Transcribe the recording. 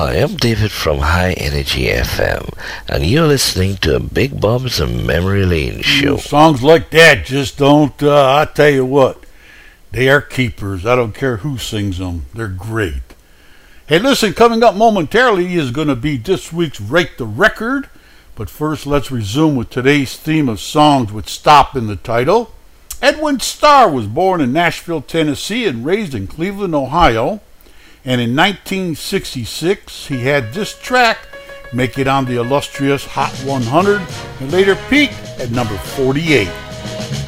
Hi, I'm David from High Energy FM, and you're listening to a Big Bob's Memory Lane show. Songs like that just don't, I tell you what, they are keepers. I don't care who sings them. They're great. Hey, listen, coming up momentarily is going to be this week's Rate the Record. But first, let's resume with today's theme of songs with stop in the title. Edwin Starr was born in Nashville, Tennessee, and raised in Cleveland, Ohio. And in 1966, he had this track make it on the illustrious Hot 100 and later peak at number 48.